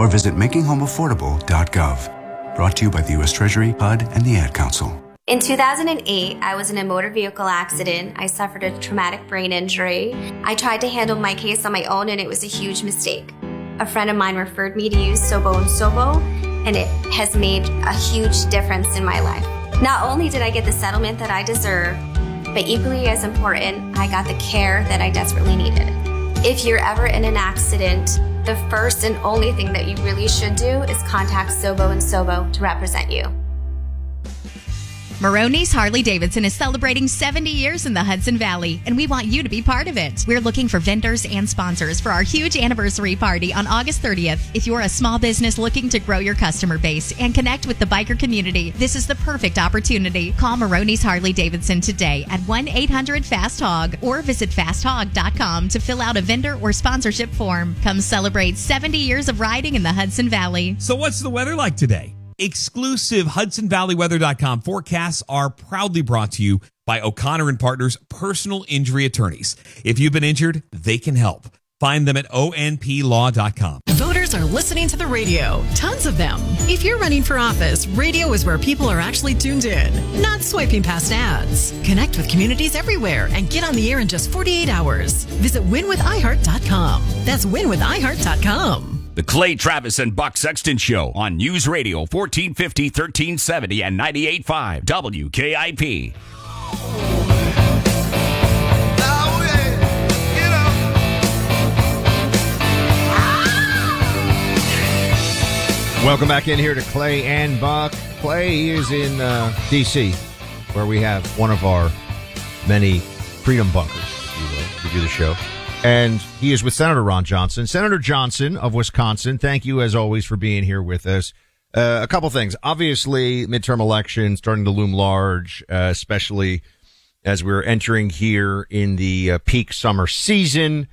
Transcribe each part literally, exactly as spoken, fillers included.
or visit making home affordable dot gov. Brought to you by the U S Treasury, H U D, and the Ad Council. In two thousand eight, I was in a motor vehicle accident. I suffered a traumatic brain injury. I tried to handle my case on my own, and it was a huge mistake. A friend of mine referred me to use Sobo and Sobo, and it has made a huge difference in my life. Not only did I get the settlement that I deserve, but equally as important, I got the care that I desperately needed. If you're ever in an accident, the first and only thing that you really should do is contact Sobo and Sobo to represent you. Maroney's Harley-Davidson is celebrating seventy years in the Hudson Valley, and we want you to be part of it. We're looking for vendors and sponsors for our huge anniversary party on August thirtieth. If you're a small business looking to grow your customer base and connect with the biker community, this is the perfect opportunity. Call Maroney's Harley-Davidson today at one eight hundred fast hog or visit fast hog dot com to fill out a vendor or sponsorship form. Come celebrate seventy years of riding in the Hudson Valley. So what's the weather like today? Exclusive Hudson Valley Weather dot com forecasts are proudly brought to you by O'Connor and Partners Personal Injury Attorneys. If you've been injured, they can help. Find them at O N P law dot com. Voters are listening to the radio. Tons of them. If you're running for office, radio is where people are actually tuned in, not swiping past ads. Connect with communities everywhere and get on the air in just forty-eight hours. Visit win with i heart dot com. That's win with i heart dot com. The Clay Travis and Buck Sexton Show on News Radio fourteen fifty, thirteen seventy, and ninety-eight point five W K I P. Welcome back in here to Clay and Buck. Clay is in uh, D C, where we have one of our many freedom bunkers, if you will, to do the show. And he is with Senator Ron Johnson. Senator Johnson of Wisconsin, thank you as always for being here with us. Uh, a couple things. Obviously, midterm elections starting to loom large, uh, especially as we're entering here in the uh, peak summer season.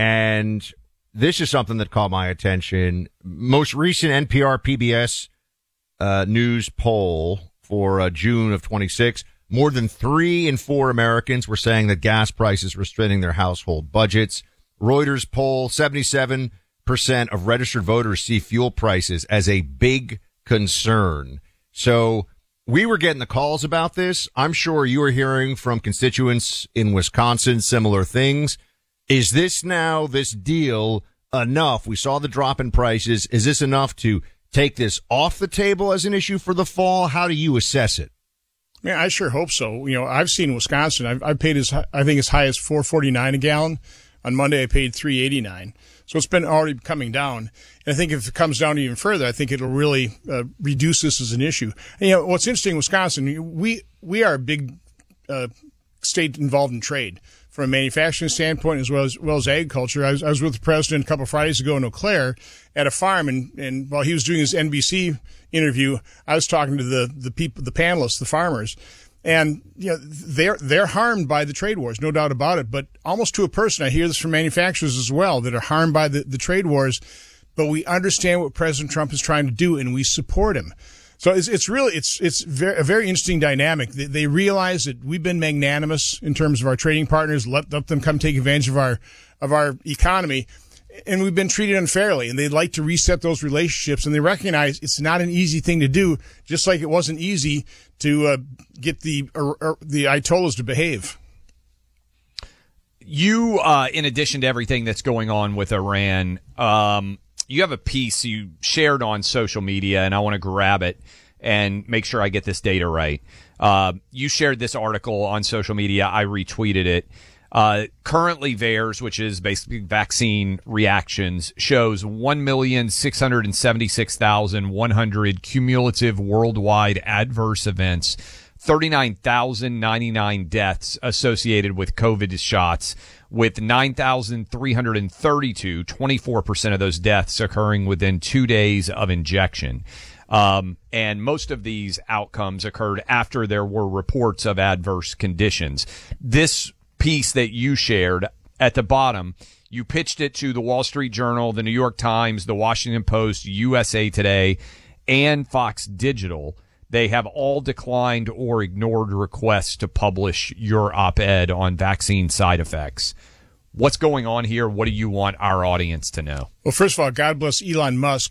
And this is something that caught my attention. Most recent N P R P B S uh, news poll for uh, June of twenty-six. More than three in four Americans were saying that gas prices were straining their household budgets. Reuters poll, seventy-seven percent of registered voters see fuel prices as a big concern. So we were getting the calls about this. I'm sure you are hearing from constituents in Wisconsin similar things. Is this now, this deal, enough? We saw the drop in prices. Is this enough to take this off the table as an issue for the fall? How do you assess it? Yeah, I sure hope so. You know, I've seen Wisconsin. I've, I've paid as I think as high as four forty-nine a gallon. On Monday, I paid three eighty-nine. So it's been already coming down. And I think if it comes down even further, I think it'll really uh, reduce this as an issue. And, you know, what's interesting in Wisconsin, we we are a big uh, state involved in trade from a manufacturing standpoint as well as well as agriculture. I was, I was with the president a couple of Fridays ago in Eau Claire at a farm, and, and while he was doing his N B C interview, I was talking to the the people, the panelists, the farmers, and you know they're they're harmed by the trade wars, no doubt about it. But almost to a person, I hear this from manufacturers as well that are harmed by the, the trade wars. But we understand what President Trump is trying to do, and we support him. So it's it's really it's it's very, a very interesting dynamic. They, they realize that we've been magnanimous in terms of our trading partners, let, let them come take advantage of our of our economy, and we've been treated unfairly. And they'd like to reset those relationships, and they recognize it's not an easy thing to do, just like it wasn't easy to uh, get the uh, uh, the Ayatollahs to behave. You, uh, in addition to everything that's going on with Iran, um, you have a piece you shared on social media, and I want to grab it and make sure I get this data right. Uh, you shared this article on social media. I retweeted it. Uh, currently, V A E R S, which is basically vaccine reactions, shows one million six hundred seventy-six thousand one hundred cumulative worldwide adverse events, thirty-nine thousand ninety-nine deaths associated with COVID shots, with nine thousand three hundred thirty-two, twenty-four percent of those deaths occurring within two days of injection. Um, and most of these outcomes occurred after there were reports of adverse conditions. This piece that you shared at the bottom, you pitched it to the Wall Street Journal, the New York Times, the Washington Post, U S A Today, and Fox Digital. They have all declined or ignored requests to publish your op-ed on vaccine side effects. What's going on here? What do you want our audience to know? Well, first of all, God bless Elon Musk